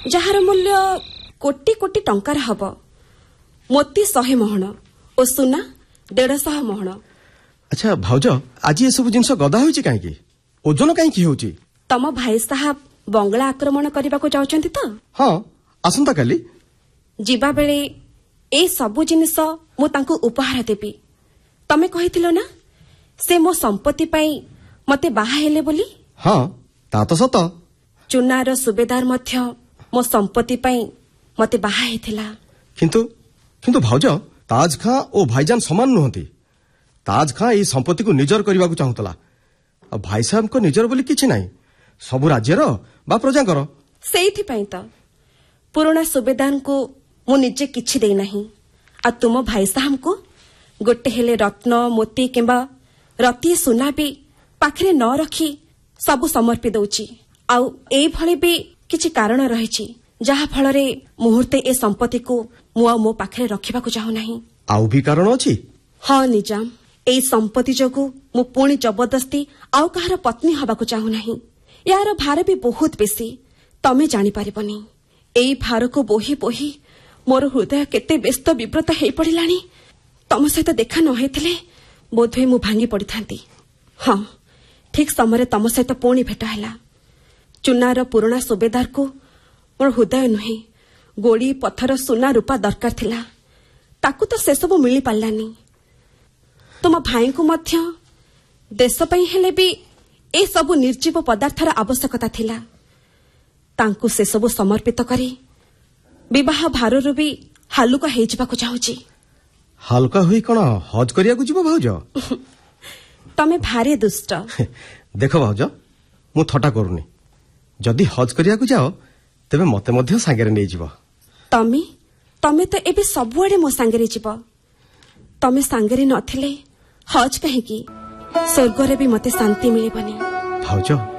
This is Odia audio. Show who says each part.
Speaker 1: ଯାହାର ମୂଲ୍ୟ କୋଟି କୋଟି ଟଙ୍କାର ହବ। ମୋତି 100 ମହଣ ଓ ସୁନା 150 ମହଣ।
Speaker 2: ଆଚ୍ଛା ଭାଉଜ, ଆଜି ଏସବୁ ଜିନିଷ ଗଦା ହେଉଛି କାହିଁକି? ଓଜନ କାହିଁକି ହେଉଛି?
Speaker 1: ତମ ଭାଇ ସାହେବ ବଙ୍ଗଳା ଆକ୍ରମଣ କରିବାକୁ ଯାଉଛନ୍ତି ତ?
Speaker 2: ହଁ, ଆସନ୍ତା କାଲି
Speaker 1: ଯିବାବେଳେ ଏଇ ସବୁ ଜିନିଷ ମୁଁ ତାଙ୍କୁ ଉପହାର ଦେବି। ତମେ କହିଥିଲ ନା ସେ ମୋ ସମ୍ପତ୍ତି ପାଇଁ ମତେ ବାହା ହେଲେ ବୋଲି?
Speaker 2: ହଁ, ତା ତ ସତ।
Speaker 1: ଚୁନାର ସୁବେଦାର ମଧ୍ୟ ମୋ ସମ୍ପତ୍ତି ପାଇଁ ମତେ ବାହା ହେଇଥିଲା।
Speaker 2: କିନ୍ତୁ ଭାଉଜ, ତାଜ ଖାଁ ଓ ଭାଇଜାନ ସମାନ ନୁହନ୍ତି। ତାଜ ଖାଁ ଏହି ସମ୍ପତ୍ତିକୁ ନିଜର କରିବାକୁ ଚାହୁଁଥିଲା। ଆଉ ଭାଇ ସାହେବଙ୍କ ନିଜର ବୋଲି କିଛି ନାହିଁ, ସବୁ ରାଜ୍ୟର ବା ପ୍ରଜାଙ୍କର।
Speaker 1: ସେଇଥିପାଇଁ ତ ପୁରୁଣା ସୁବେଦାରଙ୍କୁ ମୁଁ ନିଜେ କିଛି ଦେଇନାହିଁ। ଆଉ ତୁମ ଭାଇ ସାହେବଙ୍କୁ ଗୋଟେ ହେଲେ ରତ୍ନ ମୋତି କିମ୍ବା ରତିଏ ସୁନା ବି ପାଖରେ ନ ରଖି ସବୁ ସମର୍ପି ଦଉଛି। ଆଉ ଏଇଭଳି ବି କିଛି କାରଣ ରହିଛି ଯାହା ଫଳରେ ମୁହୂର୍ତ୍ତେ ଏ ସମ୍ପତ୍ତିକୁ ମୁଁ ଆଉ ମୋ ପାଖରେ ରଖିବାକୁ ଚାହୁଁନାହିଁ।
Speaker 2: ଆଉ ବି କାରଣ ଅଛି?
Speaker 1: ହଁ ନିଜାମ, ଏଇ ସମ୍ପତ୍ତି ଯୋଗୁଁ ମୁଁ ପୁଣି ଜବରଦସ୍ତି ଆଉ କାହାର ପତ୍ନୀ ହେବାକୁ ଚାହୁଁନାହିଁ। ୟାର ଭାର ବି ବହୁତ ବେଶୀ, ତମେ ଜାଣିପାରିବନି। ଏଇ ଭାରକୁ ବୋହି ବୋହି ମୋର ହୃଦୟ କେତେ ବ୍ୟସ୍ତ ବିବ୍ରତ ହୋଇପଡ଼ିଲାଣି। ତମ ସହିତ ଦେଖା ନ ହେଇଥିଲେ ବୋଧହୁଏ ମୁଁ ଭାଙ୍ଗି ପଡ଼ିଥାନ୍ତି। ହଁ, ଠିକ୍ ସମୟରେ ତମ ସହିତ ପୁଣି ଭେଟ ହେଲା। ଚୁନାର ପୁରୁଣା ସୁବେଦାରକୁ ମୋର ହୃଦୟ ନୁହେଁ, ଗୋଡ଼ି ପଥର ସୁନା ରୂପା ଦରକାର ଥିଲା। ତାକୁ ତ ସେସବୁ ମିଳିପାରିଲାନି। ତୁମ ଭାଇଙ୍କୁ ମଧ୍ୟ ଦେଶ ପାଇଁ ହେଲେ ବି ଏସବୁ ନିର୍ଜୀବ ପଦାର୍ଥର ଆବଶ୍ୟକତା ଥିଲା। ତାଙ୍କୁ ସେସବୁ ସମର୍ପିତ କରି ବିବାହ ଭାରରୁ ବି ହାଲୁକା ହେଇଯିବାକୁ ଚାହୁଁଛି।
Speaker 2: ହାଲୁକା ହୋଇ କ'ଣ ହଜ୍ କରିବାକୁ ଯିବ ଭାଉଜ?
Speaker 1: ତମେ ଭାରି ଦୁଷ୍ଟ।
Speaker 2: ଦେଖ ଭାଉଜ, ମୁଁ ଥଟ୍ଟା କରୁନି। ଯଦି ହଜ୍ କରିବାକୁ ଯାଅ ତେବେ ମତେ ମଧ୍ୟ ସାଙ୍ଗରେ ନେଇଯିବ।
Speaker 1: ତମେ ତ ଏବେ ସବୁଆଡେ ମୋ ସାଙ୍ଗରେ ଯିବ। ତମେ ସାଙ୍ଗରେ ନଥିଲେ ହଜ୍ କାହିଁକି? ସ୍ୱର୍ଗରେ ବି ମତେ ଶାନ୍ତି ମିଳିବନି।
Speaker 2: ଭାଉଜ